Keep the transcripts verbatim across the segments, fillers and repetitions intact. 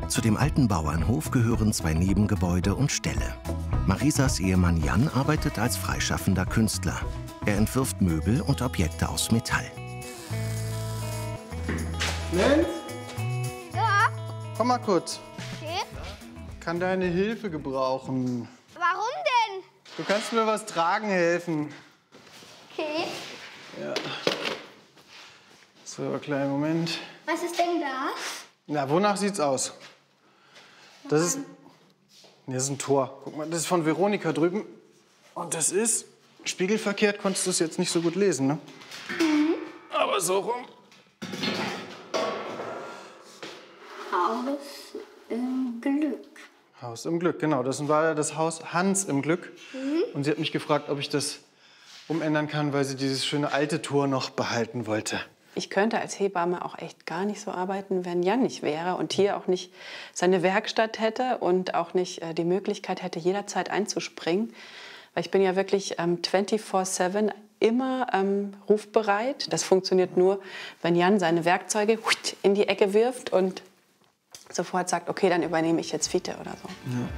Zu dem alten Bauernhof gehören zwei Nebengebäude und Ställe. Marisas Ehemann Jan arbeitet als freischaffender Künstler. Er entwirft Möbel und Objekte aus Metall. Lenz? Ja? Komm mal kurz. Okay. Kann deine Hilfe gebrauchen. Warum denn? Du kannst mir was tragen helfen. Okay. Ja. So, kleinen Moment. Was ist denn da? Na, wonach sieht's aus? Das ist, nee, das ist ein Tor. Guck mal, das ist von Veronika drüben. Und das ist, spiegelverkehrt konntest du es jetzt nicht so gut lesen, ne? Mhm. Aber so rum. Haus im Glück. Haus im Glück, genau. Das war das Haus Hans im Glück. Mhm. Und sie hat mich gefragt, ob ich das umändern kann, weil sie dieses schöne alte Tor noch behalten wollte. Ich könnte als Hebamme auch echt gar nicht so arbeiten, wenn Jan nicht wäre und hier auch nicht seine Werkstatt hätte und auch nicht äh, die Möglichkeit hätte, jederzeit einzuspringen. Weil ich bin ja wirklich ähm, vierundzwanzig sieben immer ähm, rufbereit. Das funktioniert nur, wenn Jan seine Werkzeuge in die Ecke wirft und sofort sagt, okay, dann übernehme ich jetzt Fiete oder so. Ja.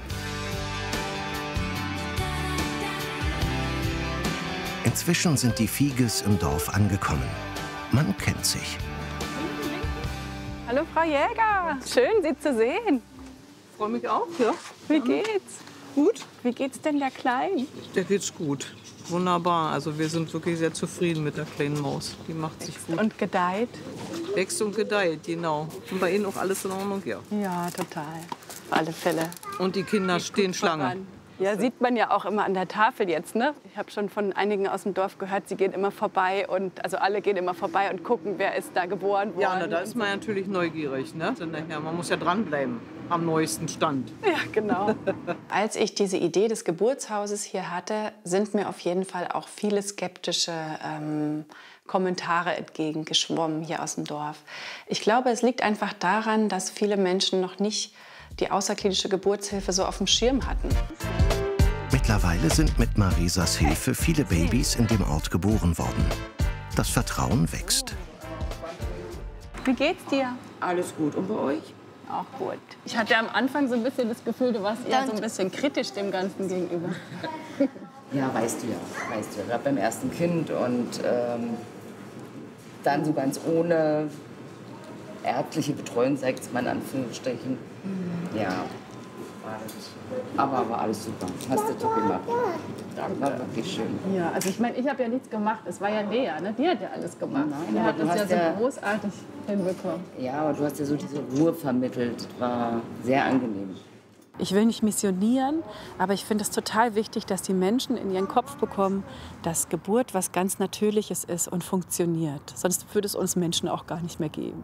Inzwischen sind die Fieges im Dorf angekommen. Man kennt sich. Hallo Frau Jäger, schön Sie zu sehen. Freue mich auch, ja. Wie geht's? Gut. Wie geht's denn der Kleinen? Der geht's gut. Wunderbar. Also wir sind wirklich sehr zufrieden mit der kleinen Maus. Die macht sich gut. Und gedeiht? Wächst und gedeiht, genau. Und bei Ihnen auch alles in Ordnung, ja. Ja, total. Auf alle Fälle. Und die Kinder Geht stehen gut Schlange. voran. Ja, sieht man ja auch immer an der Tafel jetzt, ne? Ich habe schon von einigen aus dem Dorf gehört, sie gehen immer vorbei und also alle gehen immer vorbei und gucken, wer ist da geboren worden. Ja, na, da ist man natürlich neugierig, ne? Ja, man muss ja dranbleiben am neuesten Stand. Ja, genau. Als ich diese Idee des Geburtshauses hier hatte, sind mir auf jeden Fall auch viele skeptische ähm, Kommentare entgegengeschwommen hier aus dem Dorf. Ich glaube, es liegt einfach daran, dass viele Menschen noch nicht die außerklinische Geburtshilfe so auf dem Schirm hatten. Mittlerweile sind mit Marisas Hilfe viele Babys in dem Ort geboren worden. Das Vertrauen wächst. Wie geht's dir? Alles gut. Und bei euch? Auch gut. Ich hatte am Anfang so ein bisschen das Gefühl, du warst eher so ein bisschen kritisch dem Ganzen gegenüber. Ja, weißt du ja. Weißt du ja. Gerade beim ersten Kind und ähm, dann so ganz ohne ärztliche Betreuung, sag ich jetzt mal in Anführungsstrichen. Mhm. Ja, war das. Aber war alles super. Hast du top gemacht. Danke. War wirklich schön. Ja, also ich meine, ich habe ja nichts gemacht. Es war ja Lea, ne? Die hat ja alles gemacht. Nein, die aber hat du das ja hast so ja- großartig hinbekommen. Ja, aber du hast ja so diese Ruhe vermittelt. War sehr angenehm. Ich will nicht missionieren, aber ich finde es total wichtig, dass die Menschen in ihren Kopf bekommen, dass Geburt was ganz Natürliches ist und funktioniert. Sonst würde es uns Menschen auch gar nicht mehr geben.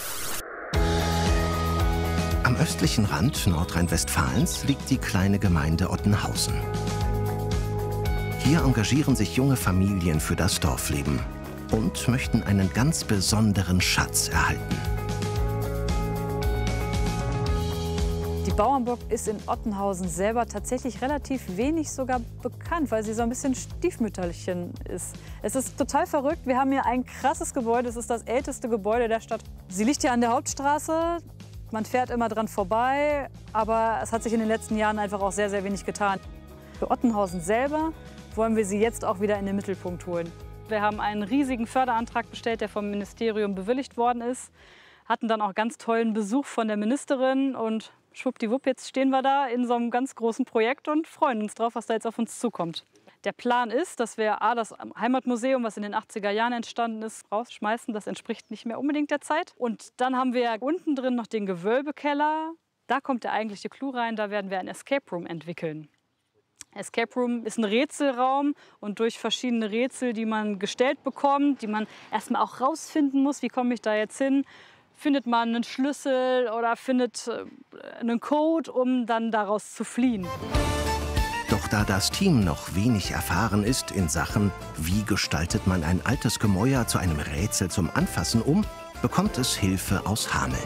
Am östlichen Rand Nordrhein-Westfalens liegt die kleine Gemeinde Ottenhausen. Hier engagieren sich junge Familien für das Dorfleben und möchten einen ganz besonderen Schatz erhalten. Die Bauernburg ist in Ottenhausen selber tatsächlich relativ wenig sogar bekannt, weil sie so ein bisschen Stiefmütterchen ist. Es ist total verrückt. Wir haben hier ein krasses Gebäude. Es ist das älteste Gebäude der Stadt. Sie liegt hier an der Hauptstraße. Man fährt immer dran vorbei, aber es hat sich in den letzten Jahren einfach auch sehr, sehr wenig getan. Für Ottenhausen selber wollen wir sie jetzt auch wieder in den Mittelpunkt holen. Wir haben einen riesigen Förderantrag bestellt, der vom Ministerium bewilligt worden ist. Hatten dann auch ganz tollen Besuch von der Ministerin und schwuppdiwupp, jetzt stehen wir da in so einem ganz großen Projekt und freuen uns drauf, was da jetzt auf uns zukommt. Der Plan ist, dass wir A, das Heimatmuseum, was in den achtziger Jahren entstanden ist, rausschmeißen. Das entspricht nicht mehr unbedingt der Zeit. Und dann haben wir unten drin noch den Gewölbekeller. Da kommt der eigentliche Clou rein. Da werden wir ein Escape Room entwickeln. Escape Room ist ein Rätselraum und durch verschiedene Rätsel, die man gestellt bekommt, die man erstmal auch rausfinden muss, wie komme ich da jetzt hin, findet man einen Schlüssel oder findet einen Code, um dann daraus zu fliehen. Doch da das Team noch wenig erfahren ist in Sachen, wie gestaltet man ein altes Gemäuer zu einem Rätsel zum Anfassen um, bekommt es Hilfe aus Hameln.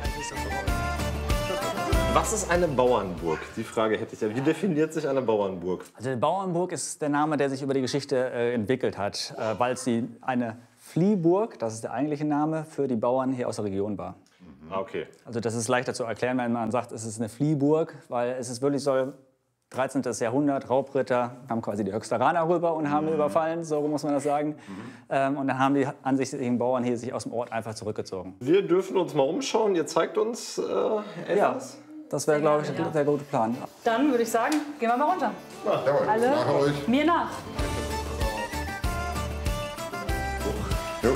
Was ist eine Bauernburg? Die Frage hätte ich ja. Wie definiert sich eine Bauernburg? Also die Bauernburg ist der Name, der sich über die Geschichte äh, entwickelt hat, äh, weil sie eine Fliehburg, das ist der eigentliche Name, für die Bauern hier aus der Region war. Ah, okay. Also das ist leichter zu erklären, wenn man sagt, es ist eine Fliehburg, weil es ist wirklich so, dreizehnten. Jahrhundert, Raubritter haben quasi die Höxteraner rüber und haben mhm. überfallen, so muss man das sagen. Mhm. Ähm, und dann haben die ansässigen Bauern hier sich aus dem Ort einfach zurückgezogen. Wir dürfen uns mal umschauen, ihr zeigt uns äh, etwas. Ja, das wäre, glaube ich, ja. der gute Plan. Dann würde ich sagen, gehen wir mal runter. Na, jawohl, alle nach euch. Mir nach. Jo.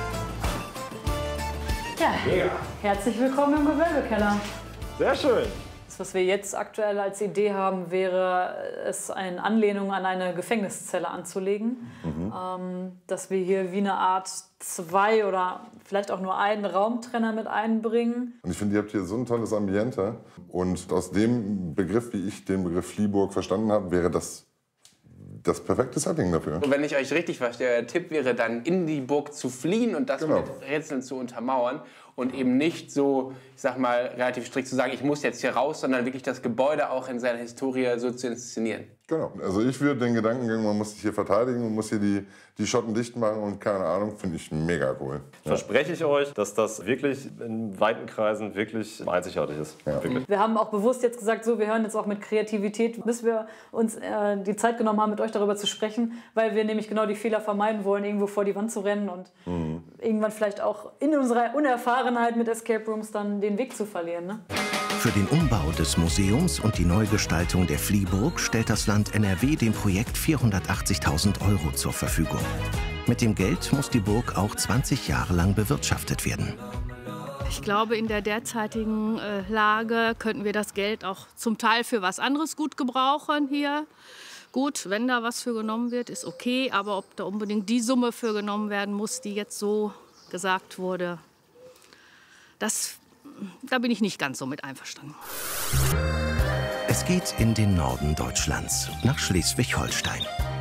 Ja, Mega. Herzlich willkommen im Gewölbekeller. Sehr schön. Das, was wir jetzt aktuell als Idee haben, wäre es eine Anlehnung an eine Gefängniszelle anzulegen. Mhm. Ähm, dass wir hier wie eine Art zwei oder vielleicht auch nur einen Raumtrenner mit einbringen. Und ich finde, ihr habt hier so ein tolles Ambiente. Und aus dem Begriff, wie ich den Begriff Fliehburg verstanden habe, wäre das das perfekte Setting dafür. Und wenn ich euch richtig verstehe, der Tipp wäre dann, in die Burg zu fliehen und das genau. mit Rätseln zu untermauern. Und eben nicht so, ich sag mal, relativ strikt zu sagen, ich muss jetzt hier raus, sondern wirklich das Gebäude auch in seiner Historie so zu inszenieren. Genau. Also ich würde den Gedankengang, man muss sich hier verteidigen, man muss hier die, die Schotten dicht machen und keine Ahnung, finde ich mega cool. Ja. Verspreche ich euch, dass das wirklich in weiten Kreisen wirklich einzigartig ist. Ja. Wirklich. Wir haben auch bewusst jetzt gesagt, so, wir hören jetzt auch mit Kreativität, bis wir uns äh, die Zeit genommen haben, mit euch darüber zu sprechen, weil wir nämlich genau die Fehler vermeiden wollen, irgendwo vor die Wand zu rennen und mhm. irgendwann vielleicht auch in unserer Unerfahrenheit mit Escape Rooms dann den Weg zu verlieren. Ne? Für den Umbau des Museums und die Neugestaltung der Fliehburg stellt das Land N R W dem Projekt vierhundertachtzigtausend Euro zur Verfügung. Mit dem Geld muss die Burg auch zwanzig Jahre lang bewirtschaftet werden. Ich glaube, in der derzeitigen äh, Lage könnten wir das Geld auch zum Teil für was anderes gut gebrauchen hier. Gut, wenn da was für genommen wird, ist okay, aber ob da unbedingt die Summe für genommen werden muss, die jetzt so gesagt wurde, das, da bin ich nicht ganz so mit einverstanden. Es geht in den Norden Deutschlands, nach Schleswig-Holstein.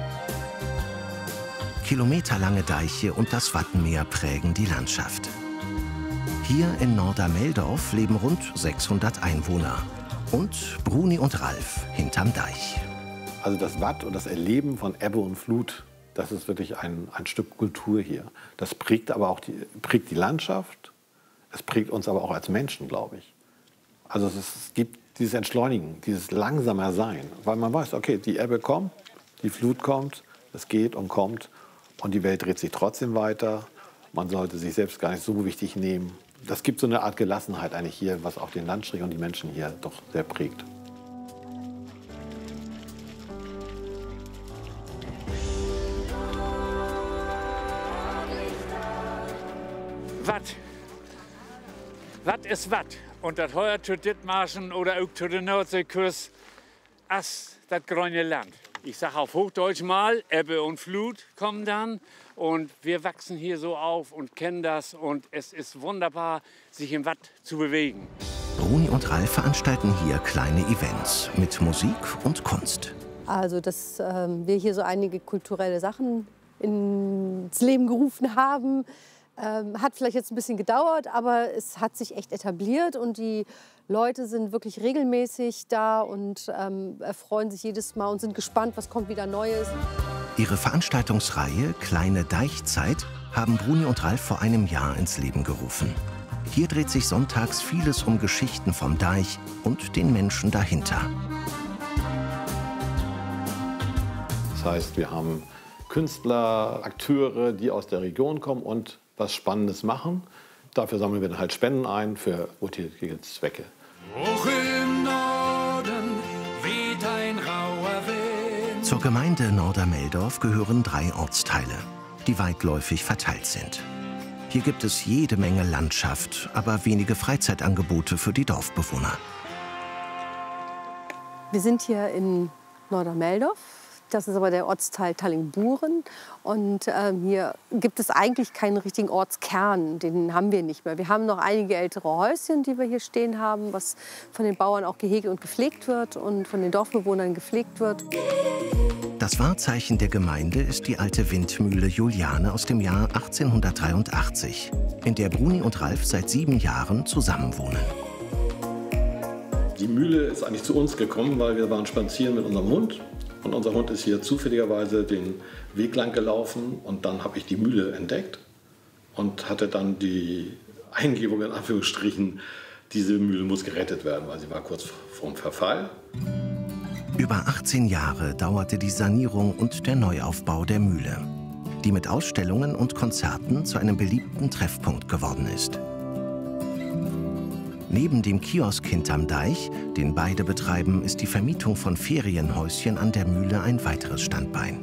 Kilometerlange Deiche und das Wattenmeer prägen die Landschaft. Hier in Nordermeldorf leben rund sechshundert Einwohner. Und Bruni und Ralf hinterm Deich. Also das Watt und das Erleben von Ebbe und Flut, das ist wirklich ein, ein Stück Kultur hier. Das prägt aber auch die, prägt die Landschaft. Es prägt uns aber auch als Menschen, glaube ich. Also es, ist, es gibt dieses Entschleunigen, dieses langsamer Sein. Weil man weiß, okay, die Ebbe kommt, die Flut kommt, es geht und kommt. Und die Welt dreht sich trotzdem weiter. Man sollte sich selbst gar nicht so wichtig nehmen. Das gibt so eine Art Gelassenheit eigentlich hier, was auch den Landstrich und die Menschen hier doch sehr prägt. Watt. Watt ist Watt. Und das heuer zu Dithmarschen oder auch zu den Nordseeküste als das grüne Land. Ich sage auf Hochdeutsch mal, Ebbe und Flut kommen dann. Und wir wachsen hier so auf und kennen das. Und es ist wunderbar, sich im Watt zu bewegen. Bruni und Ralf veranstalten hier kleine Events mit Musik und Kunst. Also, dass ähm, wir hier so einige kulturelle Sachen ins Leben gerufen haben, ähm, hat vielleicht jetzt ein bisschen gedauert, aber es hat sich echt etabliert und die Leute sind wirklich regelmäßig da und ähm, erfreuen sich jedes Mal und sind gespannt, was kommt wieder Neues. Ihre Veranstaltungsreihe Kleine Deichzeit haben Bruni und Ralf vor einem Jahr ins Leben gerufen. Hier dreht sich sonntags vieles um Geschichten vom Deich und den Menschen dahinter. Das heißt, wir haben Künstler, Akteure, die aus der Region kommen und was Spannendes machen. Dafür sammeln wir dann halt Spenden ein für wohltätige Zwecke. Hoch im Norden weht ein rauer Wind. Zur Gemeinde Nordermeldorf gehören drei Ortsteile, die weitläufig verteilt sind. Hier gibt es jede Menge Landschaft, aber wenige Freizeitangebote für die Dorfbewohner. Wir sind hier in Nordermeldorf. Das ist aber der Ortsteil Tallingburen. Und ähm, hier gibt es eigentlich keinen richtigen Ortskern. Den haben wir nicht mehr. Wir haben noch einige ältere Häuschen, die wir hier stehen haben, was von den Bauern auch gehegt und gepflegt wird und von den Dorfbewohnern gepflegt wird. Das Wahrzeichen der Gemeinde ist die alte Windmühle Juliane aus dem Jahr achtzehnhundertdreiundachtzig, in der Bruni und Ralf seit sieben Jahren zusammenwohnen. Die Mühle ist eigentlich zu uns gekommen, weil wir waren spazieren mit unserem Hund. Und unser Hund ist hier zufälligerweise den Weg lang gelaufen und dann habe ich die Mühle entdeckt und hatte dann die Eingebung in Anführungsstrichen, diese Mühle muss gerettet werden, weil sie war kurz vorm Verfall. Über achtzehn Jahre dauerte die Sanierung und der Neuaufbau der Mühle, die mit Ausstellungen und Konzerten zu einem beliebten Treffpunkt geworden ist. Neben dem Kiosk hinterm Deich, den beide betreiben, ist die Vermietung von Ferienhäuschen an der Mühle ein weiteres Standbein.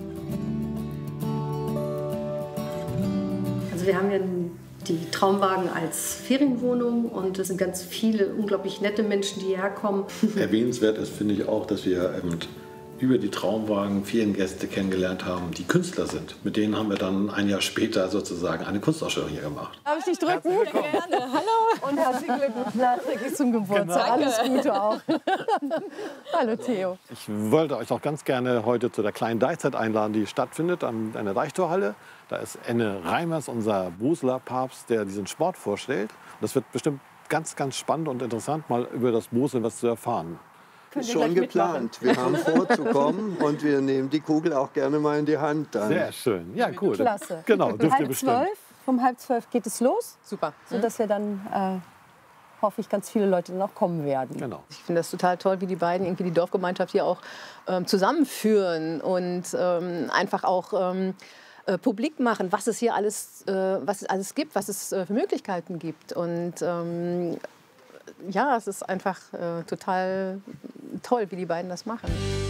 Also wir haben ja die Traumwagen als Ferienwohnung und es sind ganz viele unglaublich nette Menschen, die hierher kommen. Erwähnenswert ist, finde ich auch, dass wir eben über die Traumwagen vielen Gäste kennengelernt haben, die Künstler sind. Mit denen haben wir dann ein Jahr später sozusagen eine Kunstausstellung hier gemacht. Darf ich dich drücken? Gerne. Hallo. Und herzlichen Glückwunsch nachträglich zum Geburtstag. Genau. Alles Gute auch. Hallo Theo. Ich wollte euch auch ganz gerne heute zu der kleinen Deichzeit einladen, die stattfindet an einer Deichtorhalle. Da ist Enne Reimers, unser Boseler Papst, der diesen Sport vorstellt. Das wird bestimmt ganz, ganz spannend und interessant, mal über das Boseln was zu erfahren. Ist schon geplant. Wir haben vorzukommen und wir nehmen die Kugel auch gerne mal in die Hand. Dann. Sehr schön. Ja, cool. Klasse. Genau, dürft ihr halb bestimmen. zwölf, um halb zwölf geht es los. Super. Sodass wir dann, äh, hoffe ich, ganz viele Leute noch kommen werden. Genau. Ich finde das total toll, wie die beiden irgendwie die Dorfgemeinschaft hier auch ähm, zusammenführen und ähm, einfach auch ähm, äh, publik machen, was es hier alles, äh, was es alles gibt, was es äh, für Möglichkeiten gibt. Und ähm, ja, es ist einfach äh, total toll, wie die beiden das machen.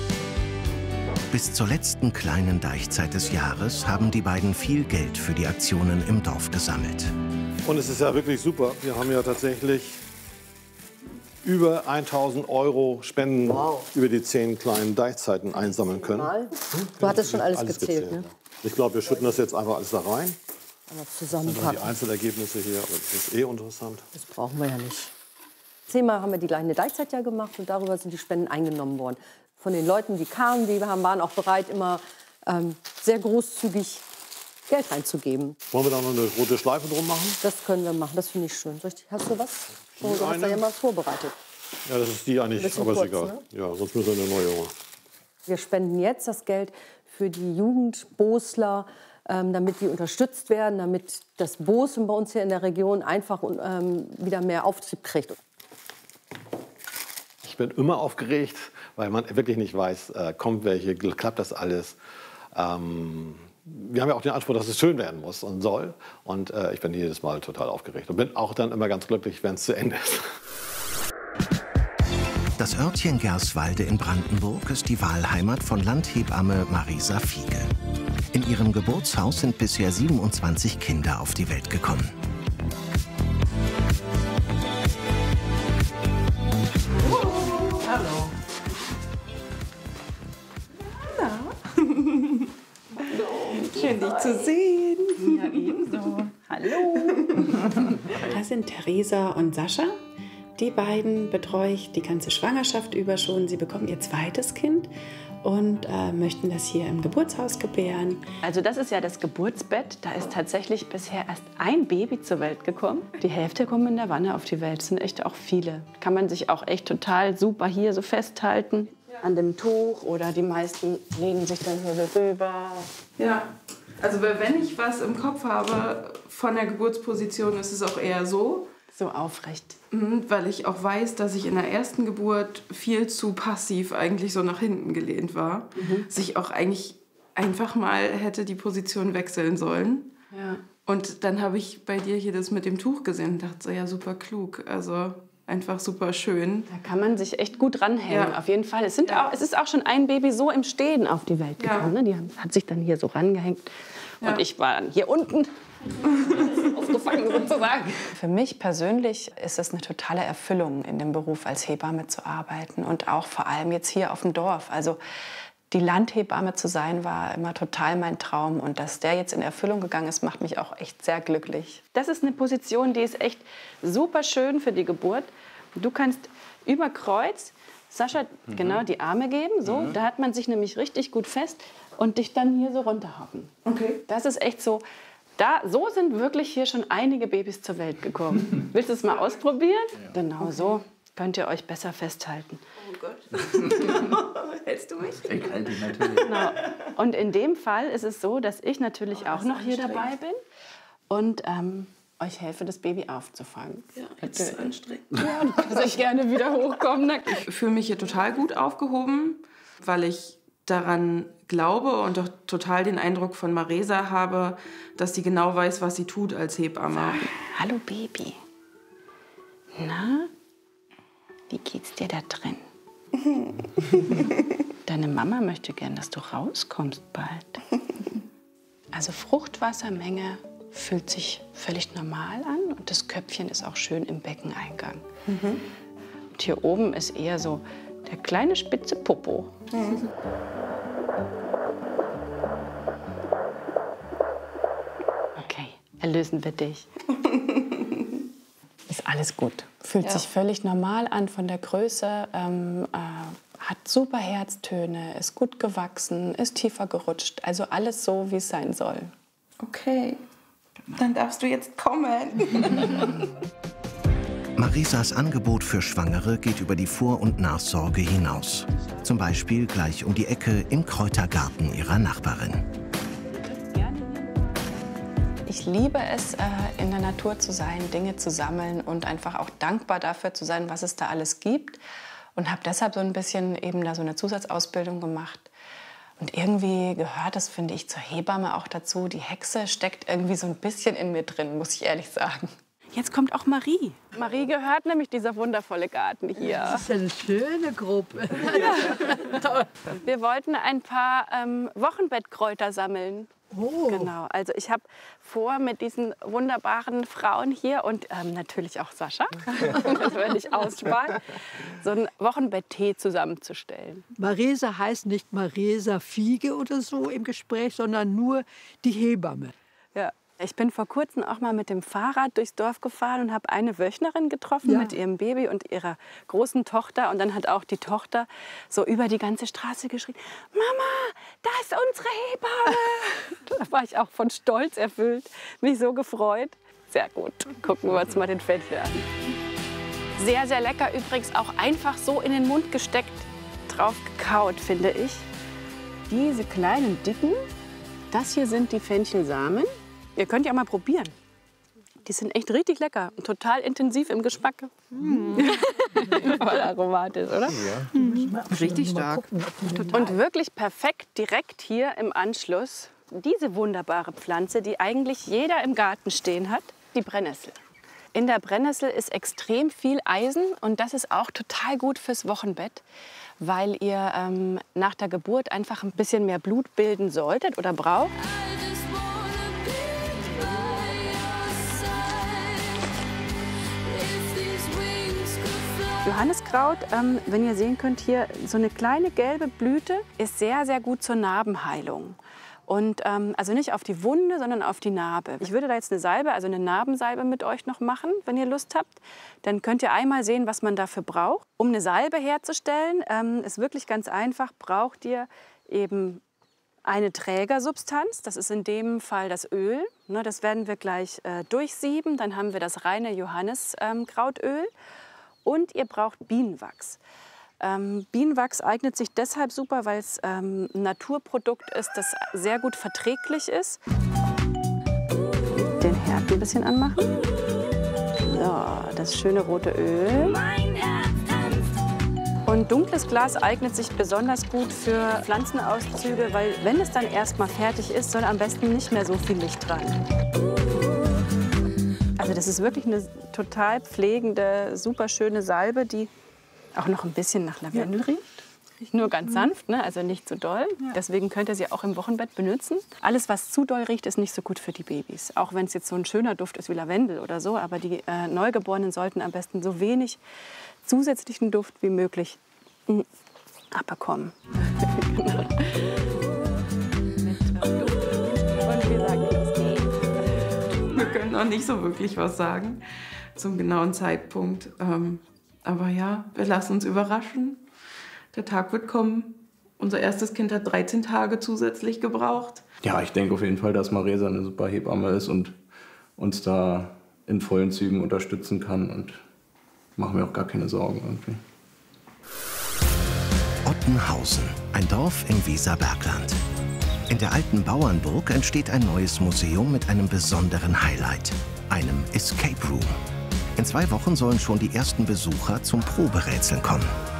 Bis zur letzten kleinen Deichzeit des Jahres haben die beiden viel Geld für die Aktionen im Dorf gesammelt. Und es ist ja wirklich super. Wir haben ja tatsächlich über tausend Euro Spenden wow. über die zehn kleinen Deichzeiten einsammeln können. Du hattest schon alles, alles gezählt, gezählt, ne? Ich glaube, wir schütten das jetzt einfach alles da rein. Aber Und dann zusammenpacken. die Einzelergebnisse hier, aber das ist eh interessant. Das brauchen wir ja nicht. Zehnmal haben wir die kleine Deichzeit ja gemacht und darüber sind die Spenden eingenommen worden. Von den Leuten, die kamen, die haben, waren auch bereit, immer ähm, sehr großzügig Geld reinzugeben. Wollen wir da noch eine rote Schleife drum machen? Das können wir machen, das finde ich schön. Soll ich, hast du was? Oh, du hast eine? da ja mal vorbereitet. Ja, das ist die eigentlich, Bisschen aber ist kurz, egal. ne? Ja, sonst müssen wir eine neue holen. Wir spenden jetzt das Geld für die Jugendbosler, ähm, damit die unterstützt werden, damit das Boseln bei uns hier in der Region einfach ähm, wieder mehr Auftrieb kriegt. Ich bin immer aufgeregt, weil man wirklich nicht weiß, äh, kommt welche, klappt das alles. Ähm, wir haben ja auch den Anspruch, dass es schön werden muss und soll. Und äh, ich bin jedes Mal total aufgeregt und bin auch dann immer ganz glücklich, wenn es zu Ende ist. Das Örtchen Gerswalde in Brandenburg ist die Wahlheimat von Landhebamme Marisa Fiege. In ihrem Geburtshaus sind bisher siebenundzwanzig Kinder auf die Welt gekommen. Hallo. Schön, dich zu sehen. Ja, ebenso. Hallo. Das sind Theresa und Sascha. Die beiden betreue ich die ganze Schwangerschaft über schon. Sie bekommen ihr zweites Kind und äh, möchten das hier im Geburtshaus gebären. Also das ist ja das Geburtsbett. Da ist tatsächlich bisher erst ein Baby zur Welt gekommen. Die Hälfte kommen in der Wanne auf die Welt. Das sind echt auch viele. Kann man sich auch echt total super hier so festhalten. An dem Tuch oder die meisten legen sich dann hier so rüber. Ja, also wenn ich was im Kopf habe von der Geburtsposition, ist es auch eher so. So aufrecht. Mhm, weil ich auch weiß, dass ich in der ersten Geburt viel zu passiv eigentlich so nach hinten gelehnt war. Mhm. Dass ich auch eigentlich einfach mal hätte die Position wechseln sollen. Ja. Und dann habe ich bei dir hier das mit dem Tuch gesehen und dachte so, ja, super klug. Also einfach super schön. Da kann man sich echt gut ranhängen, ja. Auf jeden Fall. Es, sind ja. auch, es ist auch schon ein Baby so im Stehen auf die Welt gekommen. Ja. Ne? Die hat sich dann hier so rangehängt. Und ja. ich war dann hier unten aufgefangen sozusagen. Für mich persönlich ist es eine totale Erfüllung, in dem Beruf als Hebamme zu arbeiten. Und auch vor allem jetzt hier auf dem Dorf. Also die Landhebamme zu sein, war immer total mein Traum. Und dass der jetzt in Erfüllung gegangen ist, macht mich auch echt sehr glücklich. Das ist eine Position, die ist echt super schön für die Geburt. Du kannst über Kreuz Sascha mhm. genau die Arme geben. So. Mhm. Da hat man sich nämlich richtig gut fest und dich dann hier so runterhocken. Okay. Das ist echt so. Da, so sind wirklich hier schon einige Babys zur Welt gekommen. Willst du es mal ausprobieren? Ja. Genau okay. So könnt ihr euch besser festhalten. Oh Gott. Hältst du mich? Ich halte dich natürlich. Genau. Und in dem Fall ist es so, dass ich natürlich oh, auch noch hier dabei bin. Und ähm, euch helfe, das Baby aufzufangen. Ja, das ist anstrengend. Ja, du kannst euch gerne wieder hochkommen. Ich fühle mich hier total gut aufgehoben, weil ich daran glaube und auch total den Eindruck von Maresa habe, dass sie genau weiß, was sie tut als Hebamme. Hallo Baby. Na, wie geht's dir da drin? Deine Mama möchte gern, dass du rauskommst bald. Also Fruchtwassermenge fühlt sich völlig normal an und das Köpfchen ist auch schön im Beckeneingang. Mhm. Und hier oben ist eher so der kleine spitze Popo. Mhm. Okay, erlösen wir dich. Ist alles gut. Fühlt ja. sich völlig normal an von der Größe, ähm, äh, hat super Herztöne, ist gut gewachsen, ist tiefer gerutscht. Also alles so, wie es sein soll. Okay, dann darfst du jetzt kommen. Maresas Angebot für Schwangere geht über die Vor- und Nachsorge hinaus. Zum Beispiel gleich um die Ecke im Kräutergarten ihrer Nachbarin. Ich liebe es, in der Natur zu sein, Dinge zu sammeln und einfach auch dankbar dafür zu sein, was es da alles gibt. Und habe deshalb so ein bisschen eben da so eine Zusatzausbildung gemacht. Und irgendwie gehört das, finde ich, zur Hebamme auch dazu. Die Hexe steckt irgendwie so ein bisschen in mir drin, muss ich ehrlich sagen. Jetzt kommt auch Marie. Marie gehört nämlich dieser wundervolle Garten hier. Das ist eine schöne Gruppe. Ja. Wir wollten ein paar ähm, Wochenbettkräuter sammeln. Oh. Genau, also ich habe vor, mit diesen wunderbaren Frauen hier und ähm, natürlich auch Sascha, das werde ich aussparen, so einen Wochenbetttee zusammenzustellen. Maresa heißt nicht Maresa Fiege oder so im Gespräch, sondern nur die Hebamme. Ja. Ich bin vor kurzem auch mal mit dem Fahrrad durchs Dorf gefahren und habe eine Wöchnerin getroffen, ja, mit ihrem Baby und ihrer großen Tochter. Und dann hat auch die Tochter so über die ganze Straße geschrien, Mama, da ist unsere Hebamme. Da war ich auch von Stolz erfüllt, mich so gefreut. Sehr gut, gucken wir uns mal den Fenchel an. Sehr, sehr lecker, übrigens auch einfach so in den Mund gesteckt, drauf gekaut, finde ich. Diese kleinen Dicken, das hier sind die Fenchelsamen. Ihr könnt ja mal probieren. Die sind echt richtig lecker und total intensiv im Geschmack. Mm. Voll aromatisch, oder? Ja. Mhm. Richtig stark. Und wirklich perfekt direkt hier im Anschluss diese wunderbare Pflanze, die eigentlich jeder im Garten stehen hat, die Brennnessel. In der Brennnessel ist extrem viel Eisen und das ist auch total gut fürs Wochenbett, weil ihr ähm, nach der Geburt einfach ein bisschen mehr Blut bilden solltet oder braucht. Johanniskraut, ähm, wenn ihr sehen könnt, hier so eine kleine gelbe Blüte, ist sehr, sehr gut zur Narbenheilung. Und ähm, also nicht auf die Wunde, sondern auf die Narbe. Ich würde da jetzt eine Salbe, also eine Narbensalbe mit euch noch machen, wenn ihr Lust habt. Dann könnt ihr einmal sehen, was man dafür braucht. Um eine Salbe herzustellen, ähm, ist wirklich ganz einfach, braucht ihr eben eine Trägersubstanz. Das ist in dem Fall das Öl. Ne, das werden wir gleich äh, durchsieben. Dann haben wir das reine Johanniskrautöl. Und ihr braucht Bienenwachs. Ähm, Bienenwachs eignet sich deshalb super, weil es ähm, ein Naturprodukt ist, das sehr gut verträglich ist. Den Herd ein bisschen anmachen. So, das schöne rote Öl. Und dunkles Glas eignet sich besonders gut für Pflanzenauszüge, weil wenn es dann erstmal fertig ist, soll am besten nicht mehr so viel Licht dran. Also das ist wirklich eine total pflegende, super schöne Salbe, die auch noch ein bisschen nach Lavendel riecht. Nur ganz sanft, ne? Also nicht zu doll. Ja. Deswegen könnt ihr sie auch im Wochenbett benutzen. Alles, was zu doll riecht, ist nicht so gut für die Babys. Auch wenn es jetzt so ein schöner Duft ist wie Lavendel oder so. Aber die äh, Neugeborenen sollten am besten so wenig zusätzlichen Duft wie möglich mh, abbekommen. Genau. Und wir sagen das geht. Wir können noch nicht so wirklich was sagen zum genauen Zeitpunkt. Ähm, aber ja, wir lassen uns überraschen. Der Tag wird kommen. Unser erstes Kind hat dreizehn Tage zusätzlich gebraucht. Ja, ich denke auf jeden Fall, dass Maresa eine super Hebamme ist und uns da in vollen Zügen unterstützen kann. Und machen wir auch gar keine Sorgen irgendwie. Ottenhausen, ein Dorf im Weserbergland. In der alten Bauernburg entsteht ein neues Museum mit einem besonderen Highlight. einem Escape Room. In zwei Wochen sollen schon die ersten Besucher zum Proberätseln kommen.